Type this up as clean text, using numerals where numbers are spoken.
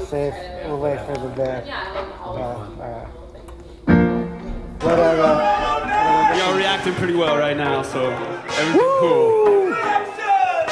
safe. We'll wait for the bit. Whatever. Y'all reacting pretty well right now, so everything's cool.